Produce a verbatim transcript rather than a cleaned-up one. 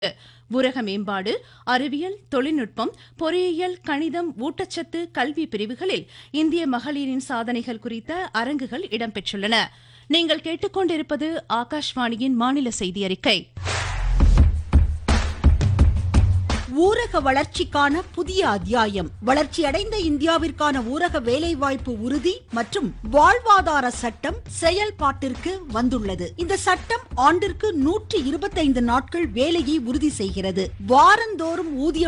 ஊரக மேம்பாடு, அறிவியல், தொழில்நுட்பம், பொறியியல், கணிதம், ஊட்டச்சத்து, கல்வி பிரிவுகளில் இந்திய மகளிரின் சாதனைகள் குறித்த அரங்குகள் இடம்பெற்றுள்ளன. நீங்கள் கேட்டுக்கொண்டிருப்பது ஆகாஷ்வாணியின் மாநில செய்தி அறிக்கை. ஊரக வளர்ச்சிக்கான புதிய அத்தியாயம். வளர்ச்சியடைந்த இந்தியாவிற்கான ஊரக வேலைவாய்ப்பு உறுதி மற்றும் வாழ்வாதார சட்டம் செயல்பாட்டிற்கு வந்துள்ளது. இந்த சட்டம் ஆண்டிற்கு நூற்றி இருபத்தைந்து நாட்கள் வேலையை உறுதி செய்கிறது. வாரந்தோறும் ஊதிய